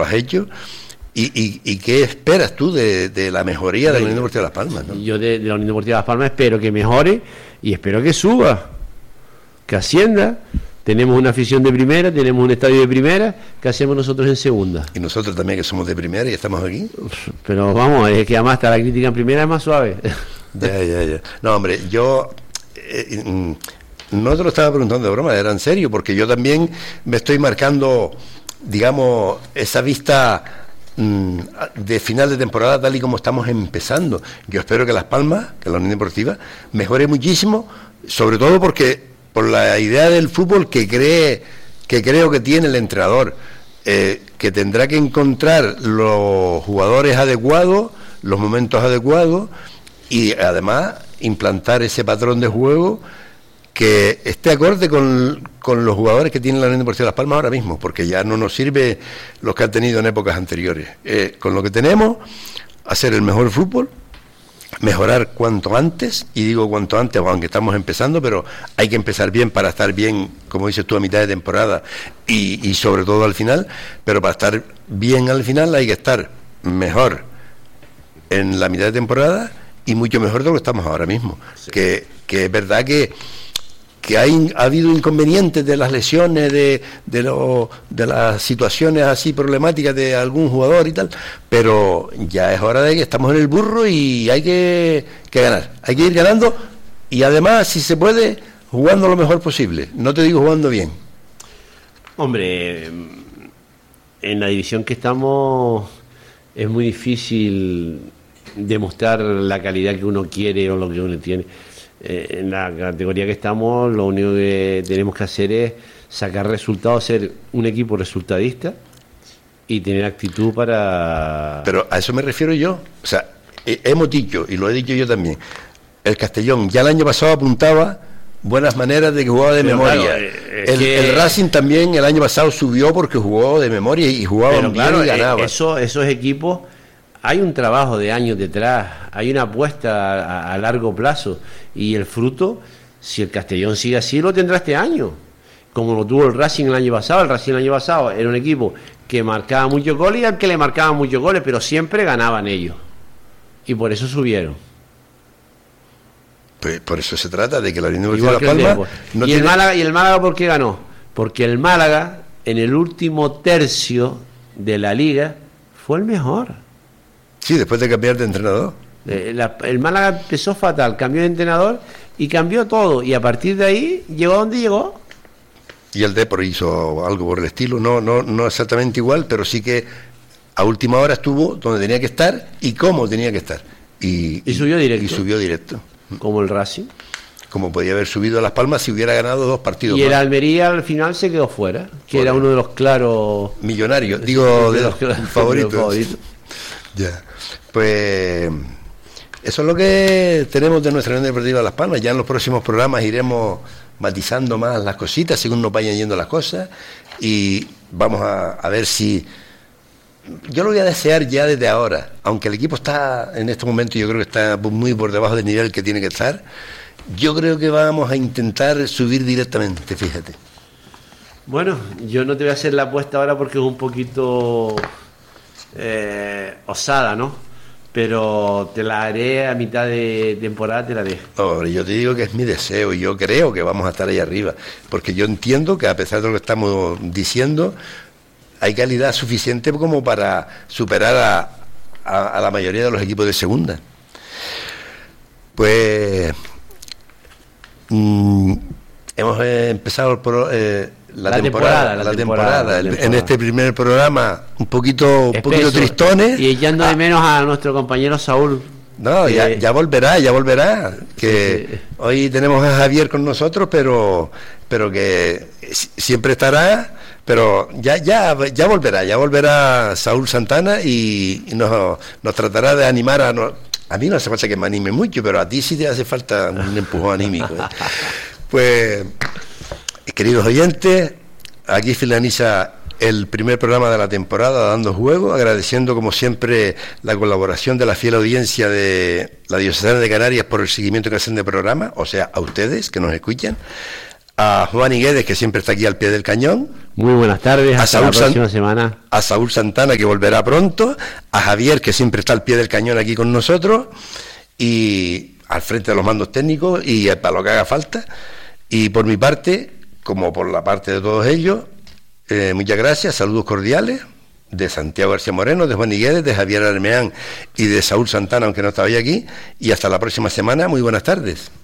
has hecho. ¿Y qué esperas tú de la mejoría de la Unión Deportiva Las Palmas, ¿no? Yo de la Unión Deportiva Las Palmas espero que mejore y espero que suba, que ascienda. Tenemos una afición de primera, tenemos un estadio de primera, ¿qué hacemos nosotros en segunda? Y nosotros también, que somos de primera y estamos aquí. Pero vamos, es que además está la crítica en primera, es más suave. Ya. No, hombre, yo no te lo estaba preguntando de broma, era en serio, porque yo también me estoy marcando, digamos, esa vista de final de temporada tal y como estamos empezando. Yo espero que Las Palmas, que la Unión Deportiva, mejore muchísimo, sobre todo porque por la idea del fútbol que creo que tiene el entrenador, que tendrá que encontrar los jugadores adecuados, los momentos adecuados y además implantar ese patrón de juego que esté acorde con los jugadores que tiene la Unión Deportiva Las Palmas ahora mismo, porque ya no nos sirve los que han tenido en épocas anteriores. Con lo que tenemos, hacer el mejor fútbol, mejorar cuanto antes, y digo cuanto antes, aunque estamos empezando, pero hay que empezar bien para estar bien, como dices tú, a mitad de temporada y sobre todo al final, pero para estar bien al final hay que estar mejor en la mitad de temporada y mucho mejor de lo que estamos ahora mismo. Sí. Que es verdad que ha habido inconvenientes de las lesiones, de las situaciones así problemáticas de algún jugador y tal, pero ya es hora de que estamos en el burro y hay que ganar, hay que ir ganando y además, si se puede, jugando lo mejor posible, no te digo jugando bien. Hombre, en la división que estamos es muy difícil demostrar la calidad que uno quiere o lo que uno tiene. En la categoría que estamos, lo único que tenemos que hacer es sacar resultados, ser un equipo resultadista y tener actitud para... Pero a eso me refiero yo. O sea, hemos dicho, y lo he dicho yo también, el Castellón ya el año pasado apuntaba buenas maneras de que jugaba de memoria. Claro, el Racing también el año pasado subió porque jugó de memoria y jugaba bien, claro, y ganaba. Esos equipos... Hay un trabajo de años detrás, hay una apuesta a largo plazo y el fruto, si el Castellón sigue así, lo tendrá este año, como lo tuvo el Racing el año pasado. El Racing el año pasado era un equipo que marcaba muchos goles y al que le marcaban muchos goles, pero siempre ganaban ellos y por eso subieron. Pues por eso se trata, de que la Unión Deportiva Las Palmas no tiene... ¿Y el Málaga por qué ganó? Porque el Málaga en el último tercio de la liga fue el mejor. Sí, después de cambiar de entrenador. El Málaga empezó fatal, cambió de entrenador y cambió todo. Y a partir de ahí llegó a donde llegó. Y el Depor hizo algo por el estilo, no exactamente igual, pero sí que a última hora estuvo donde tenía que estar y cómo tenía que estar. Y subió directo. Y subió directo. Como el Racing. Como podía haber subido a Las Palmas si hubiera ganado 2 partidos. Y el Almería al final se quedó fuera, que era uno de los claros... Millonarios, digo, de los favoritos. Ya, pues eso es lo que tenemos de nuestra Unión Deportiva Las Palmas. Ya en los próximos programas iremos matizando más las cositas según nos vayan yendo las cosas y vamos a ver si... Yo lo voy a desear ya desde ahora, aunque el equipo está en este momento, yo creo que está muy por debajo del nivel que tiene que estar. Yo creo que vamos a intentar subir directamente, fíjate. Bueno, yo no te voy a hacer la apuesta ahora porque es un poquito... osada, ¿no? Pero te la haré a mitad de temporada, te la haré. No, yo te digo que es mi deseo y yo creo que vamos a estar ahí arriba, porque yo entiendo que a pesar de lo que estamos diciendo, hay calidad suficiente como para superar a la mayoría de los equipos de segunda. Pues hemos empezado la temporada. En este primer programa un poquito tristones y echando de menos a nuestro compañero Saúl. No, ya volverá que sí. Hoy tenemos a Javier con nosotros, pero que siempre estará, pero ya volverá Saúl Santana y nos tratará de animar a mí no hace falta que me anime mucho, pero a ti sí te hace falta un empujón anímico. Pues, queridos oyentes, aquí finaliza el primer programa de la temporada Dando Juego, agradeciendo como siempre la colaboración de la fiel audiencia de la Diocesana de Canarias por el seguimiento que hacen de programa, o sea, a ustedes que nos escuchan, a Juan Higuedes, que siempre está aquí al pie del cañón. Muy buenas tardes, hasta la próxima semana. A Saúl Santana, que volverá pronto, a Javier, que siempre está al pie del cañón aquí con nosotros, y al frente de los mandos técnicos, y para lo que haga falta. Y por mi parte, como por la parte de todos ellos, muchas gracias, saludos cordiales, de Santiago García Moreno, de Juan Higuedes, de Javier Armeán y de Saúl Santana, aunque no estaba hoy aquí, y hasta la próxima semana, muy buenas tardes.